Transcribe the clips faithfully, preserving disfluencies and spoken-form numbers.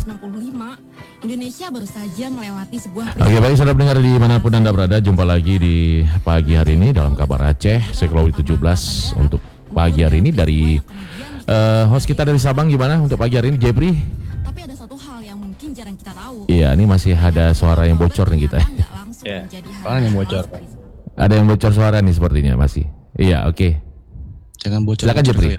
enam puluh lima, Indonesia baru saja melewati sebuah... Oke, baik, saudara pendengar dimanapun Anda berada, jumpa lagi di pagi hari ini dalam Kabar Aceh Sekelowi tujuh belas untuk pagi hari ini dari uh, host kita dari Sabang. Gimana untuk pagi hari ini, Jepri? Tapi ada satu hal yang mungkin jarang kita tahu. Iya, ini masih ada suara yang bocor nih kita. Ya, apa yang bocor? Ada yang bocor suara nih sepertinya masih. Iya, oke. Okay. Jangan bocor. Silakan, Jepri.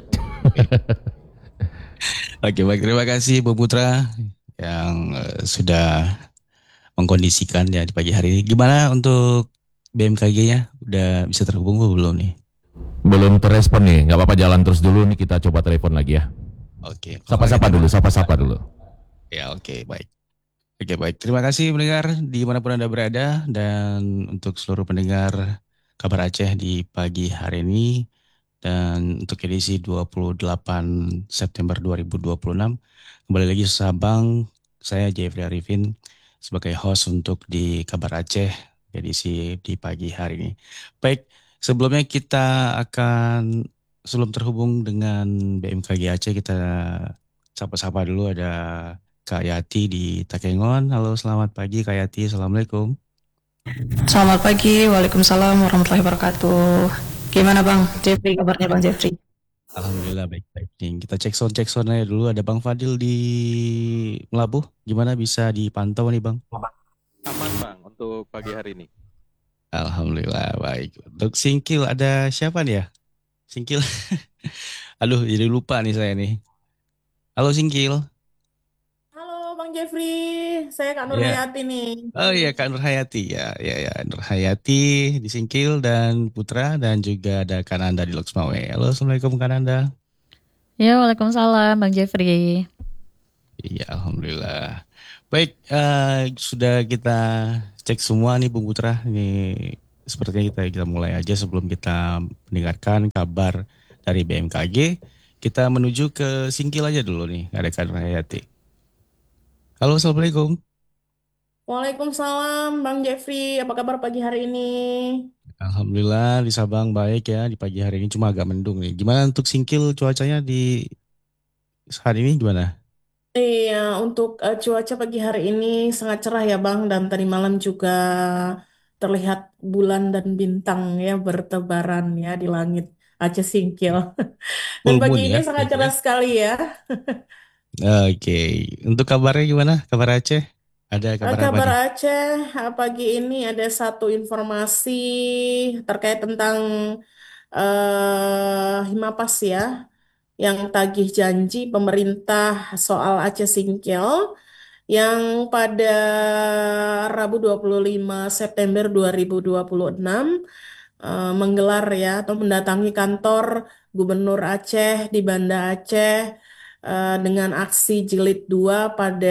Oke, baik, terima kasih Bu Putra yang uh, sudah mengkondisikan ya di pagi hari ini. Gimana untuk B M K G-nya? Udah bisa terhubung belum nih? Belum terrespon nih, nggak apa-apa, jalan terus dulu nih, kita coba telepon lagi ya. Oke. Sapa-sapa dulu, sapa-sapa dulu. Ya, oke, baik. Oke, baik. Terima kasih pendengar dimanapun Anda berada, dan untuk seluruh pendengar Kabar Aceh di pagi hari ini. Dan untuk edisi dua puluh delapan September dua ribu dua puluh enam, kembali lagi Sabang, saya Jeffrey Arifin sebagai host untuk di Kabar Aceh edisi di pagi hari ini. Baik, sebelumnya kita akan, sebelum terhubung dengan B M K G Aceh, kita sapa-sapa dulu. Ada Kak Yati di Takengon. Halo, selamat pagi Kak Yati, Assalamualaikum. Selamat pagi, waalaikumsalam warahmatullahi wabarakatuh. Gimana Bang Jeffrey, kabarnya Bang Jeffrey? Alhamdulillah baik-baik. Kita cek sound cek sound aja dulu. Ada Bang Fadil di Melabuh. Gimana, bisa dipantau nih Bang? Aman Bang untuk pagi hari ini. Alhamdulillah baik. Untuk Singkil ada siapa nih ya? Singkil. Aduh, jadi lupa nih saya nih. Halo Singkil. Halo Bang Jeffrey, saya Kak Nur Ya. Hayati nih. Oh iya, Kak Nur Hayati ya, ya ya Nur Hayati di Singkil dan Putra, dan juga ada Kananda di Loksmawe. Halo, Assalamualaikum Kananda. Ya, waalaikumsalam Bang Jeffrey. Iya, alhamdulillah. Baik, uh, sudah kita cek semua nih Bung Putra. Ini sepertinya kita kita mulai aja sebelum kita mendengarkan kabar dari B M K G. Kita menuju ke Singkil aja dulu nih, ada Kak Nur Hayati. Halo, Assalamualaikum. Waalaikumsalam Bang Jeffrey, apa kabar pagi hari ini? Alhamdulillah di Sabang baik ya di pagi hari ini, cuma agak mendung nih. Gimana untuk Singkil, cuacanya di hari ini gimana? Iya, untuk uh, cuaca pagi hari ini sangat cerah ya Bang, dan tadi malam juga terlihat bulan dan bintang ya bertebaran ya di langit Aceh Singkil. Dan Full moon pagi ya? ini sangat cerah sekali ya. Oke, untuk kabarnya gimana? Kabar Aceh? Ada Uh, kabar apa Kabar nih? Aceh, uh, pagi ini ada satu informasi terkait tentang eh Himapas ya, yang tagih janji pemerintah soal Aceh Singkil, yang pada Rabu dua puluh lima September dua ribu dua puluh enam eh, menggelar ya atau mendatangi kantor Gubernur Aceh di Banda Aceh eh, dengan aksi jilid dua pada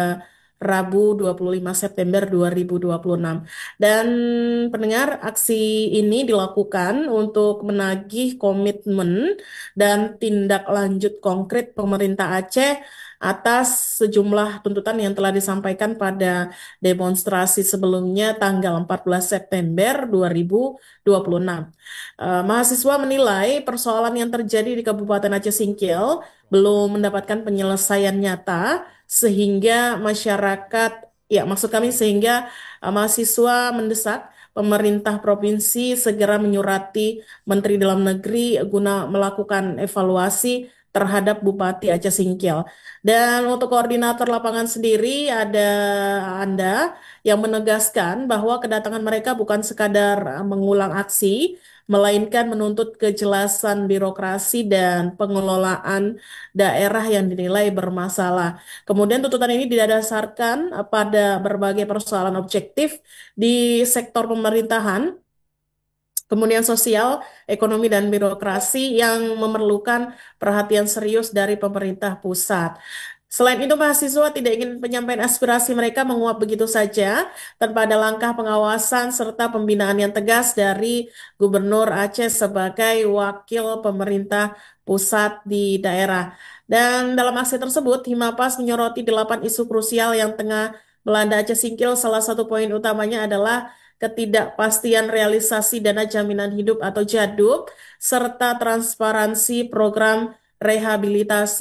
Rabu dua puluh lima September dua ribu dua puluh enam. Dan pendengar, aksi ini dilakukan untuk menagih komitmen dan tindak lanjut konkret pemerintah Aceh atas sejumlah tuntutan yang telah disampaikan pada demonstrasi sebelumnya tanggal empat belas September dua ribu dua puluh enam. Eh, mahasiswa menilai persoalan yang terjadi di Kabupaten Aceh Singkil belum mendapatkan penyelesaian nyata, sehingga masyarakat, ya maksud kami sehingga eh, mahasiswa mendesak pemerintah provinsi segera menyurati Menteri Dalam Negeri guna melakukan evaluasi terhadap Bupati Aceh Singkil. Dan untuk koordinator lapangan sendiri ada Anda yang menegaskan bahwa kedatangan mereka bukan sekadar eh, mengulang aksi, melainkan menuntut kejelasan birokrasi dan pengelolaan daerah yang dinilai bermasalah. Kemudian tuntutan ini didasarkan eh, pada berbagai persoalan objektif di sektor pemerintahan, kemudian sosial, ekonomi, dan birokrasi yang memerlukan perhatian serius dari pemerintah pusat. Selain itu, mahasiswa tidak ingin penyampaian aspirasi mereka menguap begitu saja tanpa ada langkah pengawasan serta pembinaan yang tegas dari Gubernur Aceh sebagai wakil pemerintah pusat di daerah. Dan dalam aksi tersebut, Himapas menyoroti delapan isu krusial yang tengah melanda Aceh Singkil. Salah satu poin utamanya adalah ketidakpastian realisasi dana jaminan hidup atau JADUP, serta transparansi program rehabilitasi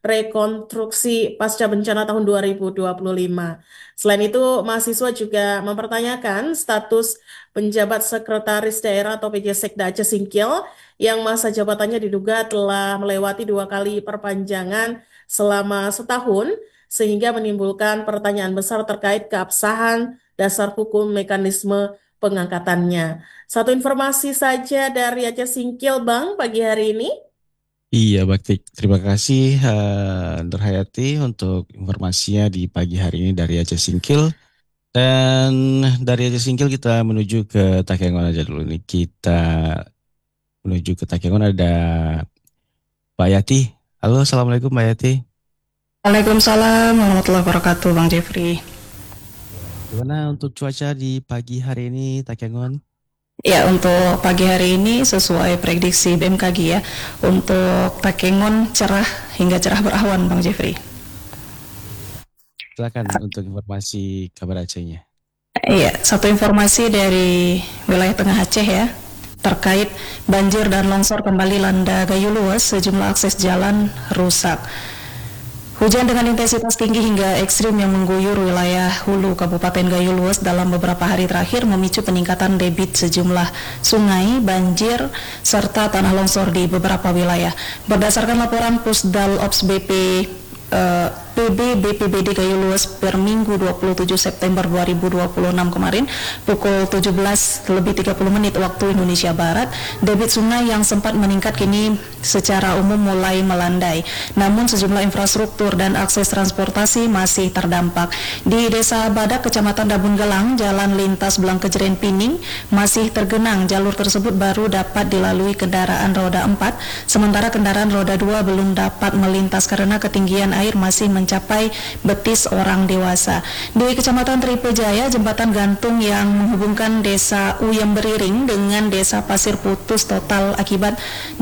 rekonstruksi pasca bencana tahun dua ribu dua puluh lima. Selain itu, mahasiswa juga mempertanyakan status penjabat sekretaris daerah atau P J Sekda Aceh Singkil yang masa jabatannya diduga telah melewati dua kali perpanjangan selama setahun, sehingga menimbulkan pertanyaan besar terkait keabsahan dasar hukum mekanisme pengangkatannya. Satu informasi saja dari Aceh Singkil, Bang, pagi hari ini. Iya, Bakti. Terima kasih eh, Nur Hayati untuk informasinya di pagi hari ini dari Aceh Singkil. Dan dari Aceh Singkil kita menuju ke Takengon aja dulu nih. Kita menuju ke Takengon ada Mbak Yati. Halo, Assalamualaikum Mbak Yati. Waalaikumsalam warahmatullahi wabarakatuh, Bang Jeffrey. Gimana untuk cuaca di pagi hari ini Takengon? Ya, untuk pagi hari ini sesuai prediksi B M K G ya, untuk Takengon cerah hingga cerah berawan, Bang Jeffrey. Silakan untuk informasi kabar Acehnya. Iya, satu informasi dari wilayah Tengah Aceh ya, terkait banjir dan longsor kembali landa Gayo Luas, sejumlah akses jalan rusak. Hujan dengan intensitas tinggi hingga ekstrim yang mengguyur wilayah hulu Kabupaten Gayo Luas dalam beberapa hari terakhir memicu peningkatan debit sejumlah sungai, banjir, serta tanah longsor di beberapa wilayah. Berdasarkan laporan Pusdal Ops B P eh, P B B P B D Gayo Luas per Minggu dua puluh tujuh September dua ribu dua puluh enam kemarin pukul tujuh belas lebih tiga puluh menit waktu Indonesia Barat, debit sungai yang sempat meningkat kini secara umum mulai melandai. Namun sejumlah infrastruktur dan akses transportasi masih terdampak. Di Desa Badak, Kecamatan Dabun Gelang, jalan lintas Blangkejeren Pining masih tergenang. Jalur tersebut baru dapat dilalui kendaraan roda empat, sementara kendaraan roda dua belum dapat melintas karena ketinggian air masih mencapai betis orang dewasa. Di Kecamatan Tripejaya, jembatan gantung yang menghubungkan Desa Uyem Beriring dengan Desa Pasir putus total akibat